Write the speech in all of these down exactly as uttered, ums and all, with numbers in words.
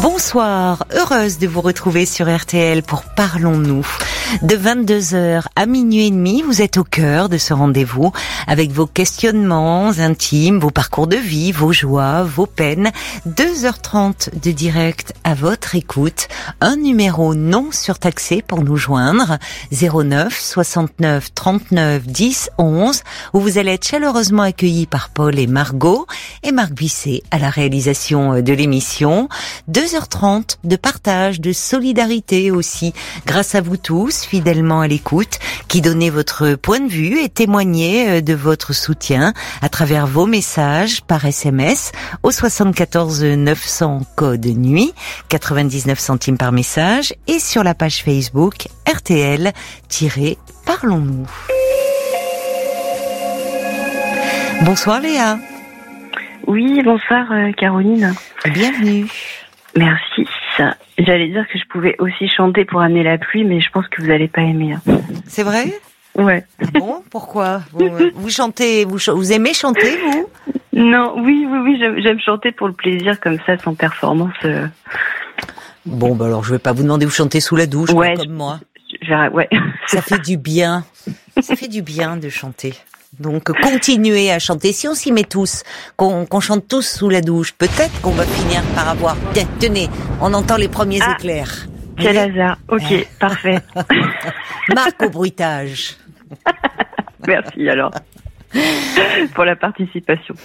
Bonsoir, heureuse de vous retrouver sur R T L pour Parlons-nous. De vingt-deux heures à minuit et demi, vous êtes au cœur de ce rendez-vous avec vos questionnements intimes, vos parcours de vie, vos joies, vos peines. deux heures trente de direct à votre écoute. Un numéro non surtaxé pour nous joindre, zéro neuf soixante-neuf trente-neuf dix onze, où vous allez être chaleureusement accueillis par Paul et Margot et Marc Bisset à la réalisation de l'émission. deux heures trente de partage, de solidarité aussi, grâce à vous tous, fidèlement à l'écoute, qui donnez votre point de vue et témoignez de votre soutien à travers vos messages par S M S au soixante-quatorze neuf cents code nuit, quatre-vingt-dix-neuf centimes par message, et sur la page Facebook R T L-Parlons-nous. Bonsoir Léa. Oui, bonsoir euh, Caroline. Bienvenue. Merci. J'allais dire que je pouvais aussi chanter pour amener la pluie, mais je pense que vous n'allez pas aimer. Hein. C'est vrai ? Ouais. Ah bon ? Pourquoi ? vous, vous chantez, vous, vous aimez chanter, vous ? Non, oui, oui, oui, j'aime, j'aime chanter pour le plaisir, comme ça, sans performance. Euh... Bon, bah alors je vais pas vous demander, vous chantez sous la douche, ouais, comme moi. Je, je, ouais. Ça fait du bien. Ça fait du bien de chanter. Donc, continuez à chanter. Si on s'y met tous, qu'on, qu'on chante tous sous la douche, peut-être qu'on va finir par avoir... Tiens, tenez, on entend les premiers ah, éclairs. Quel hasard. Ok, euh... parfait. Marc au bruitage. Merci alors pour la participation.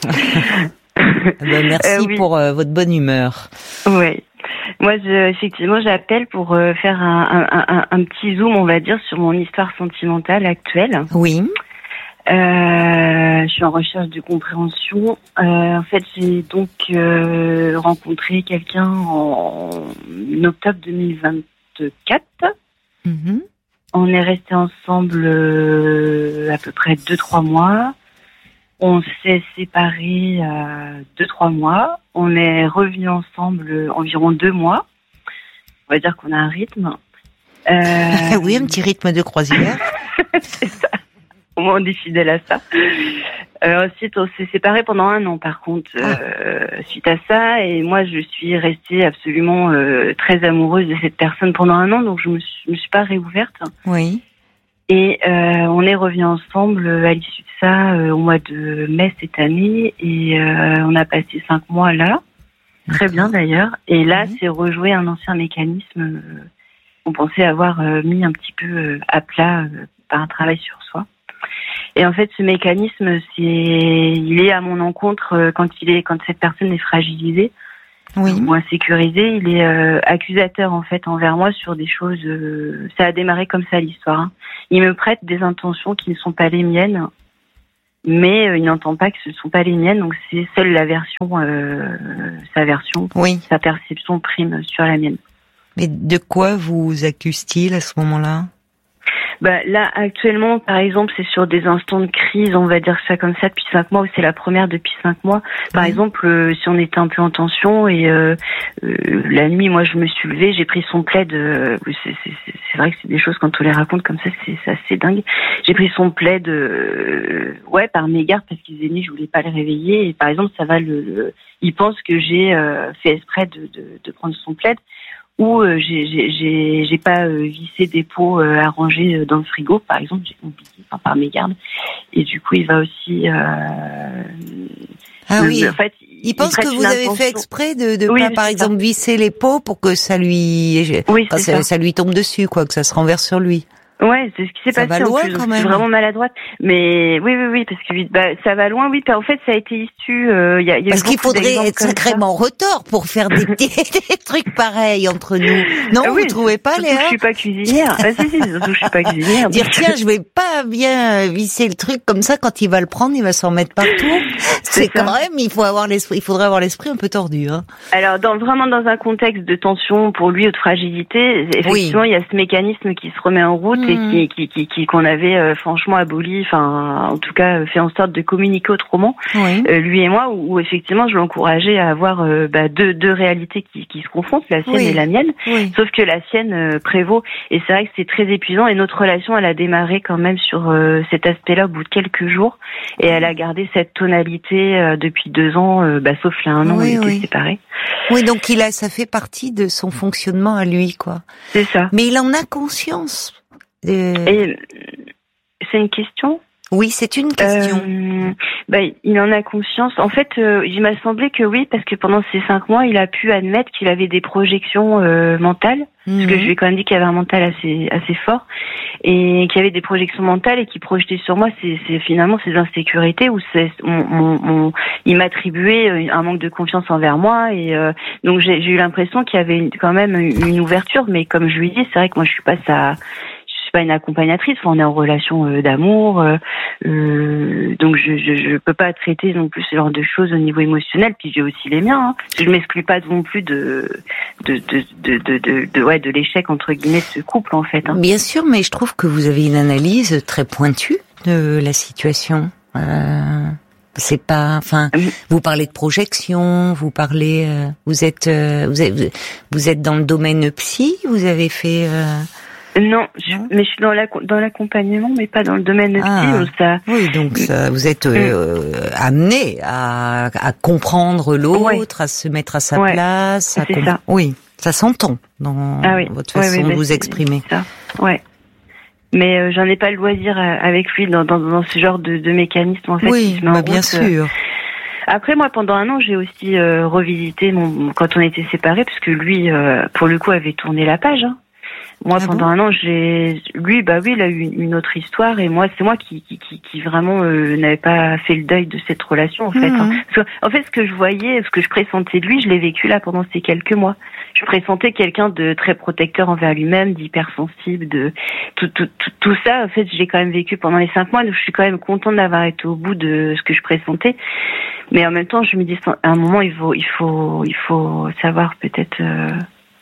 Ben, merci euh, oui. pour euh, votre bonne humeur. Oui. Moi, je, effectivement, j'appelle pour euh, faire un, un, un, un petit zoom, on va dire, sur mon histoire sentimentale actuelle. Oui. Euh, je suis en recherche de compréhension. Euh, en fait, j'ai donc euh, rencontré quelqu'un en octobre deux mille vingt-quatre. Mm-hmm. On est restés ensemble euh, à peu près deux trois mois. On s'est séparés euh, deux trois mois. On est revenus ensemble environ deux mois. On va dire qu'on a un rythme. Euh... oui, un petit rythme de croisière. C'est ça. Au moins, on est fidèle à ça. Euh, ensuite, on s'est séparés pendant un an, par contre, euh, ah. suite à ça. Et moi, je suis restée absolument euh, très amoureuse de cette personne pendant un an, donc je me suis, me suis pas réouverte. Oui. Et euh, on est revenus ensemble à l'issue de ça euh, au mois de mai cette année. Et euh, on a passé cinq mois là. Très okay. bien, d'ailleurs. Et là, mmh. c'est rejoué un ancien mécanisme euh, qu'on pensait avoir euh, mis un petit peu euh, à plat euh, par un travail sur soi. Et en fait, ce mécanisme, c'est, il est à mon encontre quand il est, quand cette personne est fragilisée, oui. ou insécurisée. Il est euh, accusateur en fait envers moi sur des choses. Euh, ça a démarré comme ça l'histoire. Hein. Il me prête des intentions qui ne sont pas les miennes, mais euh, il n'entend pas que ce ne sont pas les miennes. Donc c'est seule la version, euh, sa version, oui. sa perception prime sur la mienne. Mais de quoi vous accuse-t-il à ce moment-là ? Bah, là, actuellement, par exemple, c'est sur des instants de crise, on va dire ça comme ça, depuis cinq mois, ou c'est la première depuis cinq mois. Par mmh. exemple, euh, si on était un peu en tension et euh, euh, la nuit, moi, je me suis levée, j'ai pris son plaid. Euh, c'est, c'est, c'est vrai que c'est des choses, quand on les raconte comme ça, c'est, c'est assez dingue. J'ai pris son plaid, euh, ouais, par mégarde, parce qu'il faisait nuit, je voulais pas le réveiller. Et par exemple, ça va le... le il pense que j'ai euh, fait exprès de, de, de prendre son plaid. Ou euh, j'ai, j'ai, j'ai, j'ai pas euh, vissé des pots euh, à ranger dans le frigo, par exemple, j'ai oublié, enfin, par mégarde. Et du coup, il va aussi... Euh, ah le, oui, en fait, il, il pense il que vous avez intention. fait exprès de, de oui, pas, par exemple, ça. visser les pots pour que ça lui... Oui, ça, ça. ça lui tombe dessus, quoi, que ça se renverse sur lui. Ouais, c'est ce qui s'est ça passé va loin, en plus. Quand même. Je suis vraiment maladroite. Mais oui, oui, oui, parce que bah, ça va loin, oui. En fait, ça a été issu. Euh, y a, y a parce qu'il faudrait être sacrément ça. retors pour faire des, des, des trucs pareils entre nous. Non, ah, vous oui, trouvez pas, Léa ? Je suis pas cuisinière. ah, si, si, surtout je suis pas cuisinière. Dire tiens, je vais pas bien visser le truc comme ça. Quand il va le prendre, il va s'en mettre partout. C'est, c'est quand même. Il faut avoir l'esprit. Il faudrait avoir l'esprit un peu tordu, hein. Alors, dans, vraiment dans un contexte de tension pour lui ou de fragilité, effectivement, il oui. y a ce mécanisme qui se remet en route mmh. et qui, qui, qui Qui, qu'on avait euh, franchement aboli, enfin en tout cas fait en sorte de communiquer autrement, oui. euh, lui et moi, où, où effectivement je l'encourageais à avoir euh, bah, deux, deux réalités qui, qui se confrontent, la sienne oui. et la mienne, oui. sauf que la sienne euh, prévaut, et c'est vrai que c'est très épuisant, et notre relation elle a démarré quand même sur euh, cet aspect-là au bout de quelques jours, et elle a gardé cette tonalité euh, depuis deux ans, euh, bah, sauf là un an, oui, on était oui. séparés. Oui, donc il a, ça fait partie de son fonctionnement à lui, quoi. C'est ça. Mais il en a conscience. De... Et c'est une question? Oui, c'est une question. Euh, bah, il en a conscience. En fait, euh, il m'a semblé que oui, parce que pendant ces cinq mois, il a pu admettre qu'il avait des projections euh, mentales, mmh. parce que je lui ai quand même dit qu'il avait un mental assez assez fort, et qu'il y avait des projections mentales et qu'il projetait sur moi, c'est, c'est finalement ces insécurités où c'est, on, on, on, il m'attribuait un manque de confiance envers moi, et euh, donc j'ai, j'ai eu l'impression qu'il y avait une, quand même une ouverture, mais comme je lui dis, c'est vrai que moi je suis pas sa Je suis pas une accompagnatrice, enfin, on est en relation euh, d'amour, euh, euh, donc je, je je peux pas traiter non plus ce genre de choses au niveau émotionnel. Puis j'ai aussi les miens. Hein. Je m'exclus pas non plus de de de de de, de, de ouais de l'échec entre guillemets de ce couple en fait. Hein. Bien sûr, mais je trouve que vous avez une analyse très pointue de la situation. Euh... C'est pas, enfin, vous parlez de projection, vous parlez, euh, vous êtes, euh, vous êtes, vous êtes dans le domaine psy, vous avez fait. Euh... Non, je, mais je suis dans, la, dans l'accompagnement, mais pas dans le domaine de ah, psy. Ça... Oui, donc ça, vous êtes euh, amené à, à comprendre l'autre, ouais. à se mettre à sa ouais, place. À c'est comp... ça. Oui, ça s'entend dans ah, oui. votre façon ouais, oui, de vous exprimer. Ça. Ouais. Mais euh, j'en ai pas le loisir avec lui dans, dans, dans ce genre de, de mécanisme en fait. Oui, bah, bien sûr. Euh... Après, moi, pendant un an, j'ai aussi euh, revisité mon quand on était séparés, parce que lui, euh, pour le coup, avait tourné la page. Hein. Moi, ah pendant bon un an, j'ai lui, bah oui, il a eu une, une autre histoire, et moi, c'est moi qui qui qui, qui vraiment euh, n'avais pas fait le deuil de cette relation, en fait. Mmh. Hein. Parce que, en fait, ce que je voyais, ce que je pressentais de lui, je l'ai vécu là pendant ces quelques mois. Je pressentais quelqu'un de très protecteur envers lui-même, d'hypersensible, de tout tout tout, tout ça. En fait, je l'ai quand même vécu pendant les cinq mois, donc je suis quand même contente d'avoir été au bout de ce que je pressentais. Mais en même temps, je me dis, à un moment, il faut il faut il faut savoir peut-être euh,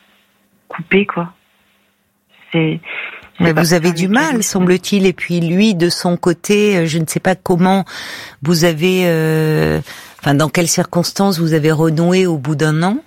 couper, quoi. C'est, mais vous avez du mal, semble-t-il, et puis lui, de son côté, je ne sais pas comment vous avez, euh, enfin, dans quelles circonstances vous avez renoué au bout d'un an?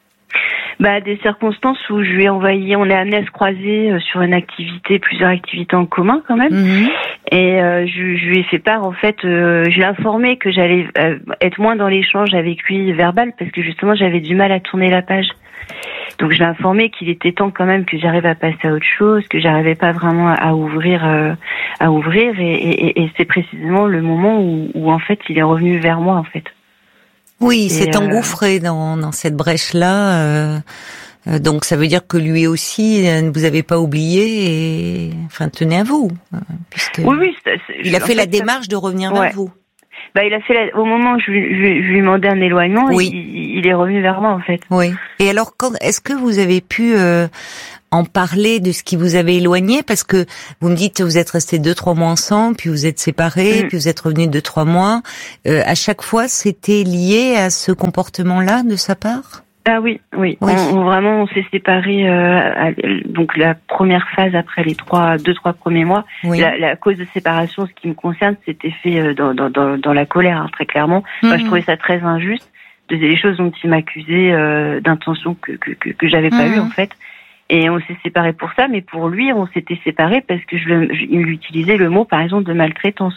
Bah, des circonstances où je lui ai envoyé, on est amené à se croiser sur une activité, plusieurs activités en commun quand même, mmh. et euh, je, je lui ai fait part, en fait, euh, je l'ai informé que j'allais euh, être moins dans l'échange avec lui verbal, parce que justement j'avais du mal à tourner la page. Donc je l'ai informé qu'il était temps quand même que j'arrive à passer à autre chose, que j'arrivais pas vraiment à ouvrir, euh, à ouvrir, et, et, et c'est précisément le moment où, où en fait il est revenu vers moi en fait. Oui, il s'est euh... engouffré dans, dans cette brèche-là. Euh, euh, donc ça veut dire que lui aussi ne vous avez pas oublié, et enfin tenez à vous, puisque oui, oui, c'est, c'est, il a fait, fait la démarche ça... de revenir ouais. vers vous. Bah, il a fait la... au moment où je, je, je lui demandais un éloignement, oui. il, il est revenu vers moi en fait. Oui. Et alors, quand est-ce que vous avez pu euh, en parler de ce qui vous avait éloigné, parce que vous me dites vous êtes restés deux trois mois ensemble, puis vous êtes séparés, mmh. puis vous êtes revenus deux trois mois. Euh, à chaque fois, c'était lié à ce comportement-là de sa part? Ah oui, oui. oui. On, on, vraiment, on s'est séparés. Euh, à, donc la première phase après les trois, deux, trois premiers mois. Oui. La, la cause de séparation, ce qui me concerne, c'était fait dans, dans, dans, dans la colère, hein, très clairement. Mmh. Enfin, je trouvais ça très injuste. Des choses dont il m'accusait euh, d'intentions que que que, que j'avais pas mmh. eues en fait. Et on s'est séparés pour ça, mais pour lui, on s'était séparés parce que je, le, je il utilisait le mot, par exemple, de maltraitance.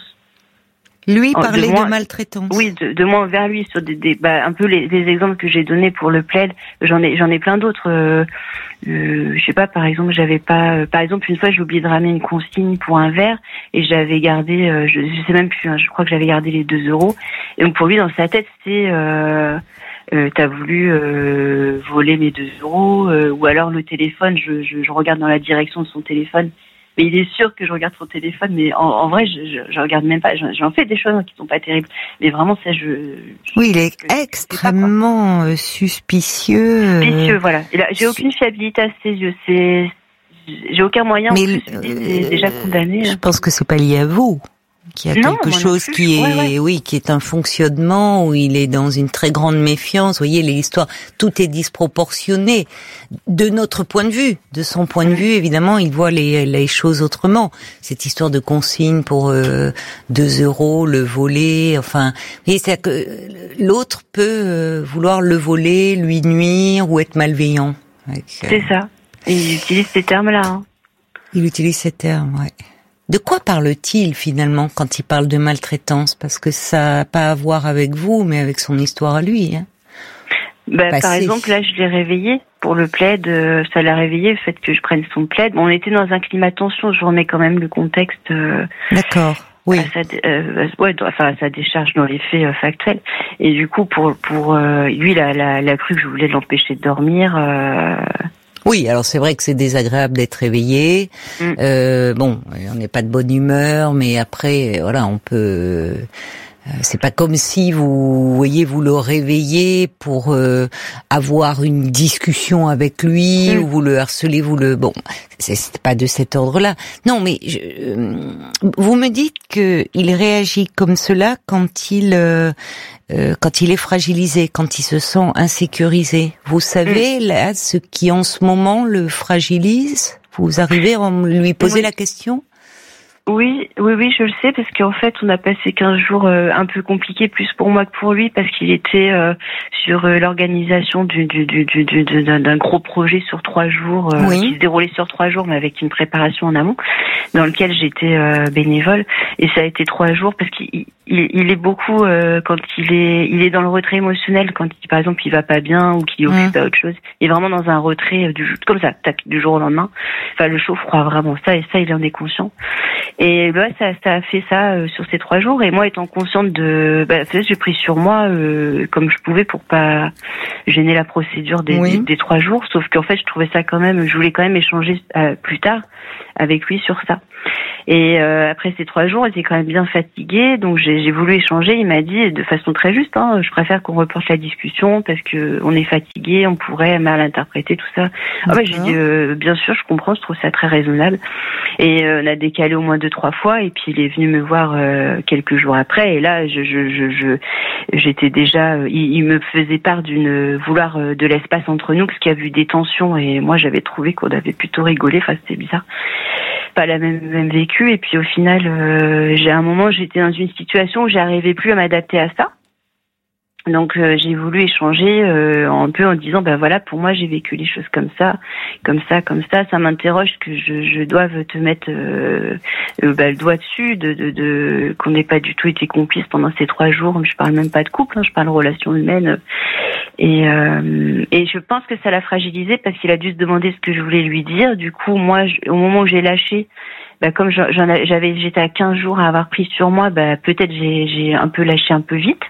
Lui parlait de, de, moi, de maltraitance. Oui, de, de moi envers lui, sur des, des bah, un peu les, les exemples que j'ai donnés pour le plaid. J'en ai, j'en ai plein d'autres. Euh, euh, je sais pas, par exemple, j'avais pas, euh, par exemple, une fois, j'ai oublié de ramener une consigne pour un verre et j'avais gardé, euh, je, je sais même plus, hein, je crois que j'avais gardé les deux euros. Et donc pour lui, dans sa tête, c'est, euh, euh, t'as voulu euh, voler mes deux euros, euh, ou alors le téléphone. Je, je, je regarde dans la direction de son téléphone. Mais il est sûr que je regarde son téléphone, mais en, en vrai, je, je, je regarde même pas. J'en fais des choses qui sont pas terribles, mais vraiment ça, je. je oui, il est je, extrêmement pas, suspicieux. Suspicieux, voilà. Et là, j'ai aucune fiabilité à ses yeux. C'est, j'ai aucun moyen. Mais en plus, euh, il est déjà condamné. Je pense que c'est pas lié à vous. Qu'il y a non, quelque chose plus, qui est, ouais, ouais. oui, qui est un fonctionnement où il est dans une très grande méfiance. Vous voyez, l'histoire, tout est disproportionné de notre point de vue. De son point de vue, évidemment, il voit les, les choses autrement. Cette histoire de consigne pour euh, deux euros, le voler, enfin, vous voyez, c'est que l'autre peut euh, vouloir le voler, lui nuire ou être malveillant. Avec, euh... C'est ça. Et il utilise ces termes-là. Hein. Il utilise ces termes, ouais. De quoi parle-t-il finalement quand il parle de maltraitance? Parce que ça n'a pas à voir avec vous, mais avec son histoire à lui. Hein. Bah, par exemple, là, je l'ai réveillé pour le plaid. Euh, ça l'a réveillé, le fait que je prenne son plaid. Bon, on était dans un climat de tension. Je remets quand même le contexte. Euh, D'accord. Oui. À sa, euh, ouais, enfin, ça décharge dans les faits euh, factuels. Et du coup, pour pour euh, lui, il a, la, la cru que je voulais l'empêcher de dormir. Euh... Oui, alors c'est vrai que c'est désagréable d'être réveillé. Mm. Euh, bon, on n'est pas de bonne humeur, mais après, voilà, on peut. C'est pas comme si vous voyez vous le réveillez pour euh, avoir une discussion avec lui mmh. ou vous le harcelez, vous le bon, c'est, c'est pas de cet ordre-là. Non, mais je, euh, vous me dites que il réagit comme cela quand il euh, euh, quand il est fragilisé, quand il se sent insécurisé. Vous savez mmh. là ce qui en ce moment le fragilise. Vous arrivez à lui poser oui. la question? Oui, oui, oui, je le sais parce qu'en fait, on a passé quinze jours euh, un peu compliqués, plus pour moi que pour lui, parce qu'il était euh, sur euh, l'organisation du, du, du, du, du, d'un, d'un gros projet sur trois jours, euh, oui. qui se déroulait sur trois jours, mais avec une préparation en amont, dans lequel j'étais euh, bénévole. Et ça a été trois jours parce qu'il il, il est beaucoup euh, quand il est il est dans le retrait émotionnel, quand il, par exemple il va pas bien ou qu'il est occupé mmh. à autre chose. Il est vraiment dans un retrait du comme ça, tac, du jour au lendemain. Enfin, le chaud froid vraiment ça et ça il en est conscient. Et là, ça, ça a fait ça euh, sur ces trois jours. Et moi, étant consciente de, bah, j'ai pris sur moi euh, comme je pouvais pour pas gêner la procédure des, oui. des, des trois jours. Sauf qu'en fait, je trouvais ça quand même, je voulais quand même échanger euh, plus tard avec lui sur ça. Et euh, après ces trois jours, j'étais quand même bien fatiguée, donc j'ai, j'ai voulu échanger. Il m'a dit de façon très juste, hein, je préfère qu'on reporte la discussion parce que on est fatigué, on pourrait mal interpréter tout ça. Ah ouais, j'ai dit euh, bien sûr, je comprends, je trouve ça très raisonnable. Et euh, on a décalé au moins deux trois fois, et puis il est venu me voir euh, quelques jours après. Et là, je, je, je, je j'étais déjà, euh, il, il me faisait part d'une vouloir euh, de l'espace entre nous, parce qu'il y a eu des tensions, et moi j'avais trouvé qu'on avait plutôt rigolé. Enfin, c'était bizarre. Pas la même, même vécu, et puis au final euh, j'ai à un moment j'étais dans une situation où j'arrivais plus à m'adapter à ça, donc euh, j'ai voulu échanger euh, un peu en disant ben voilà, pour moi j'ai vécu les choses comme ça comme ça comme ça ça m'interroge que je, je doive te mettre euh, euh, ben, le doigt dessus de, de, de qu'on n'ait pas du tout été complice pendant ces trois jours. Je parle même pas de couple, hein, je parle de relations humaines. Et, euh, et je pense que ça l'a fragilisé parce qu'il a dû se demander ce que je voulais lui dire. Du coup, moi, je, au moment où j'ai lâché, bah, comme j'en, j'avais, j'étais à quinze jours à avoir pris sur moi, bah, peut-être j'ai, j'ai un peu lâché un peu vite.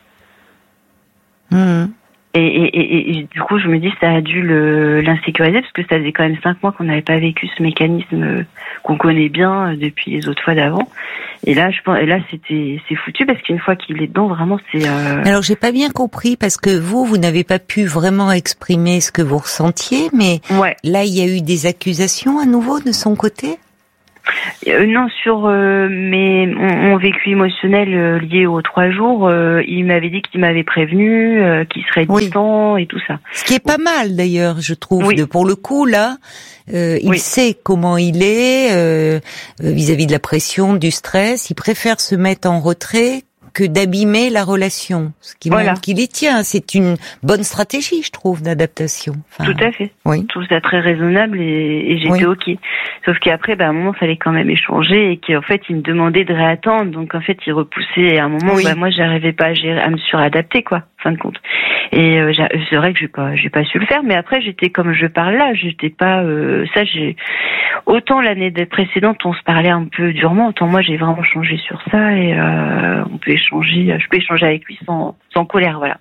Mmh. Et, et, et, et du coup, je me dis ça a dû le, l'insécuriser parce que ça faisait quand même cinq mois qu'on n'avait pas vécu ce mécanisme qu'on connaît bien depuis les autres fois d'avant. Et là, je pense, et là, c'était, c'est foutu parce qu'une fois qu'il est dedans, vraiment, c'est. Euh... Alors, j'ai pas bien compris parce que vous, vous n'avez pas pu vraiment exprimer ce que vous ressentiez, mais ouais. Là, il y a eu des accusations à nouveau de son côté. Euh, non, sur euh, mes mon, mon vécu émotionnel euh, lié aux trois jours, euh, il m'avait dit qu'il m'avait prévenu, euh, qu'il serait distant oui. et tout ça. Ce qui est pas mal d'ailleurs, je trouve. Oui. De, pour le coup, là, euh, il oui. sait comment il est euh, vis-à-vis de la pression, du stress. Il préfère se mettre en retrait que d'abîmer la relation, ce qui voilà. montre qu'il y tient. C'est une bonne stratégie, je trouve, d'adaptation. Enfin, tout à fait. Oui. Je trouve ça très raisonnable et, et j'étais oui. ok. Sauf qu'après, bah, à un moment, il fallait quand même échanger et qu'en fait, il me demandait de réattendre. Donc, en fait, il repoussait. Et à un moment, oui. bah, moi, j'arrivais pas à, gérer, à me suradapter, quoi, en fin de compte. Et euh, c'est vrai que j'ai pas, j'ai pas su le faire. Mais après, j'étais comme je parle là. J'étais pas. Euh, ça, j'ai autant l'année précédente, on se parlait un peu durement. Autant moi, j'ai vraiment changé sur ça et euh, on peut échanger. Je peux échanger avec lui sans, sans colère, voilà.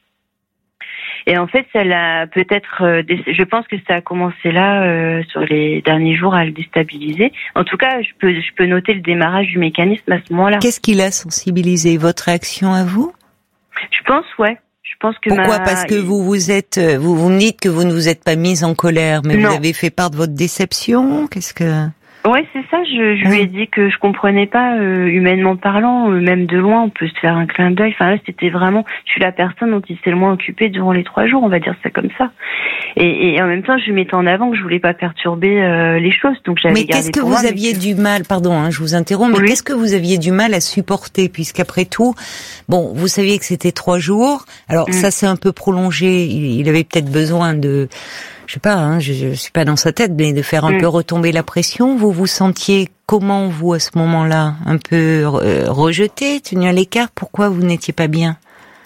Et en fait, ça l'a peut-être. Euh, je pense que ça a commencé là euh, sur les derniers jours à le déstabiliser. En tout cas, je peux, je peux noter le démarrage du mécanisme à ce moment-là. Qu'est-ce qui l'a sensibilisé? Votre réaction à vous? Je pense, ouais. Je pense que Pourquoi? ma... Parce que vous vous êtes, vous vous me dites que vous ne vous êtes pas mise en colère, mais non. Vous avez fait part de votre déception. Qu'est-ce que? Ouais, c'est ça. Je, je oui. lui ai dit que je comprenais pas, euh, humainement parlant, euh, même de loin, on peut se faire un clin d'œil. Enfin là, c'était vraiment, je suis la personne dont il s'est le moins occupé durant les trois jours, on va dire ça comme ça. Et, et en même temps, je lui mettais en avant que je voulais pas perturber euh, les choses, donc j'avais mais gardé qu'est-ce que pour vous moi, aviez mais... du mal, pardon, hein, je vous interromps, mais oui. Qu'est-ce que vous aviez du mal à supporter, puisqu'après tout, bon, vous saviez que c'était trois jours. Alors mm. ça, c'est un peu prolongé. Il, il avait peut-être besoin de je sais pas, hein, je, je suis pas dans sa tête, mais de faire un mmh. peu retomber la pression. Vous vous sentiez comment, vous, à ce moment-là? Un peu euh, rejeté, tenu à l'écart? Pourquoi vous n'étiez pas bien?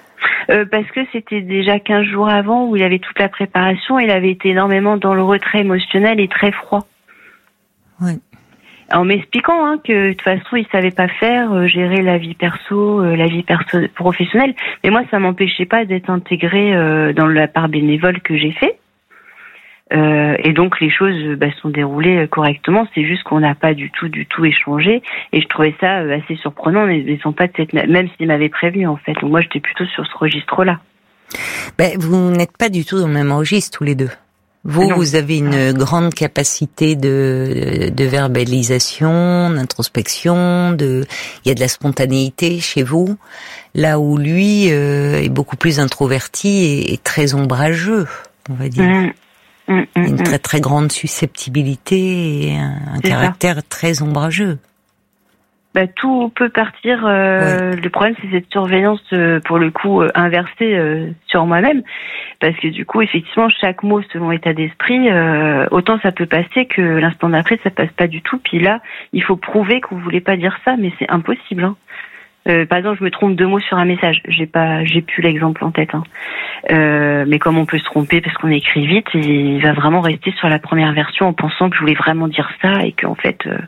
euh, Parce que c'était déjà quinze jours avant où il avait toute la préparation. Il avait été énormément dans le retrait émotionnel et très froid. Oui. En m'expliquant hein, que de toute façon, il savait pas faire, euh, gérer la vie perso, euh, la vie perso professionnelle. Mais moi, ça m'empêchait pas d'être intégrée euh, dans la part bénévole que j'ai fait. Euh, et donc les choses bah, sont déroulées correctement. C'est juste qu'on n'a pas du tout, du tout échangé. Et je trouvais ça assez surprenant, mais ils sont pas de cette même s'ils m'avaient prévenu en fait. Donc moi j'étais plutôt sur ce registre-là. Ben vous n'êtes pas du tout dans le même registre tous les deux. Vous, non. Vous avez une grande capacité de, de verbalisation, d'introspection, de, il y a de la spontanéité chez vous. Là où lui euh, est beaucoup plus introverti et, et très ombrageux, on va dire. Mmh. Mmh, mmh, une très très grande susceptibilité et un, un caractère ça. Très ombrageux. Bah, tout peut partir. Euh, ouais. Le problème, c'est cette surveillance, euh, pour le coup, euh, inversée euh, sur moi-même. Parce que du coup, effectivement, chaque mot selon l'état d'esprit, euh, autant ça peut passer que l'instant d'après, ça passe pas du tout. Puis là, il faut prouver que vous voulez pas dire ça, mais c'est impossible. Hein. Euh, par exemple, je me trompe deux mots sur un message. J'ai pas, j'ai plus l'exemple en tête. Hein. Euh, mais comme on peut se tromper parce qu'on écrit vite, il va vraiment rester sur la première version en pensant que je voulais vraiment dire ça et qu'en fait, euh,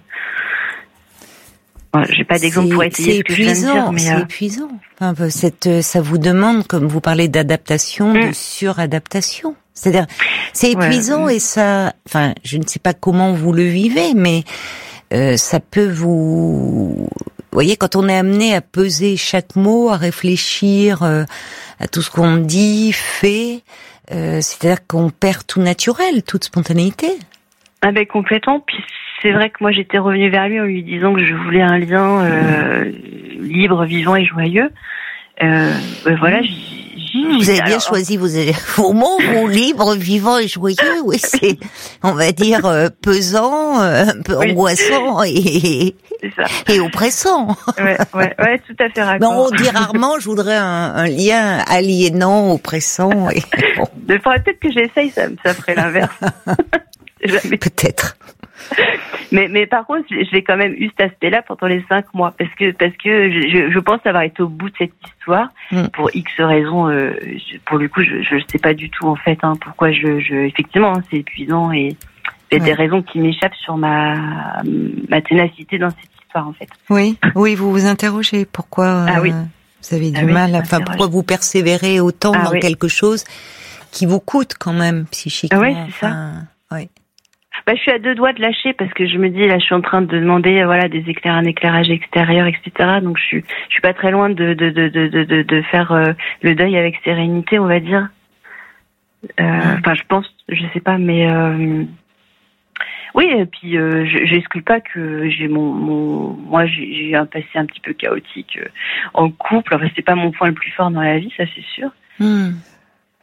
ouais, j'ai pas d'exemple c'est, pour essayer ce que je viens de dire. Mais c'est euh... épuisant. Enfin, cette, ça vous demande, comme vous parlez d'adaptation, mmh. de suradaptation. C'est-à-dire, c'est épuisant ouais. et ça. Enfin, je ne sais pas comment vous le vivez, mais euh, ça peut vous. Vous voyez, quand on est amené à peser chaque mot, à réfléchir euh, à tout ce qu'on dit, fait, euh, c'est-à-dire qu'on perd tout naturel, toute spontanéité. Ah ben complètement. Puis c'est vrai que moi j'étais revenue vers lui en lui disant que je voulais un lien euh, libre, vivant et joyeux. Euh, ben voilà. J'y, j'y, vous avez alors... bien choisi vos, vos mots, vos libre, vivant et joyeux. Oui, c'est, on va dire, euh, pesant, euh, un peu oui. angoissant et, et oppressant. Ouais, ouais, ouais, tout à fait raccord. Mais on dit rarement, je voudrais un, un lien aliénant, oppressant. Et bon. Il faudrait peut-être que j'essaye, ça, ça ferait l'inverse. Peut-être. Mais, mais par contre, j'ai quand même eu cet aspect-là pendant les cinq mois, parce que parce que je, je pense avoir été au bout de cette histoire mm. pour X raisons. Euh, pour le coup, je je sais pas du tout en fait hein, pourquoi je, je effectivement hein, c'est épuisant et il y a ouais. des raisons qui m'échappent sur ma ma ténacité dans cette histoire en fait. Oui, oui, vous vous interrogez pourquoi ah, euh, oui. vous avez du ah, mal, oui, enfin pourquoi vous persévérez autant ah, dans oui. quelque chose qui vous coûte quand même psychiquement. Ah oui, c'est ça. Enfin, oui. Bah, je suis à deux doigts de lâcher parce que je me dis là, je suis en train de demander voilà des éclairs, un éclairage extérieur, et cetera. Donc je suis, je suis pas très loin de de de de de, de faire euh, le deuil avec sérénité, on va dire. Enfin, euh, je pense, je sais pas, mais euh, oui. Et puis, euh, j'exclus pas que j'ai mon, mon, moi, j'ai, j'ai un passé un petit peu chaotique euh, en couple. Enfin, c'est pas mon point le plus fort dans la vie, ça c'est sûr. Mmh.